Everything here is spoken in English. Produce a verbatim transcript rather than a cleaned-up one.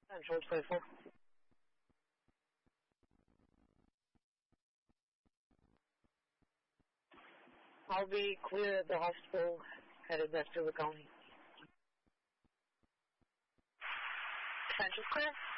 Central twenty-four. I'll be clear at the hospital, headed back to the county. Central clear.